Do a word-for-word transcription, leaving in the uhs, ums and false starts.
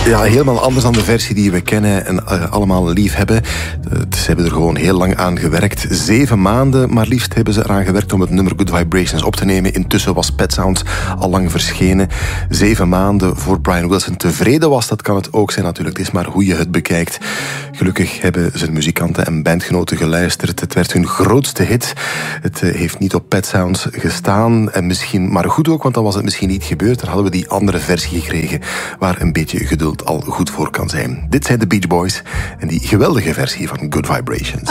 Ja, helemaal anders dan de versie die we kennen en uh, allemaal lief hebben. Uh, ze hebben er gewoon heel lang aan gewerkt. Zeven maanden maar liefst hebben ze eraan gewerkt om het nummer Good Vibrations op te nemen. Intussen was Pet Sounds al lang verschenen. Zeven maanden voor Brian Wilson tevreden was, dat kan het ook zijn natuurlijk. Het is maar hoe je het bekijkt. Gelukkig hebben zijn muzikanten en bandgenoten geluisterd. Het werd hun grootste hit. Het uh, heeft niet op Pet Sounds gestaan. En misschien, maar goed ook, want dan was het misschien niet gebeurd. Dan hadden we die andere versie gekregen waar een beetje geduld al goed voor kan zijn. Dit zijn de Beach Boys en die geweldige versie van Good Vibrations.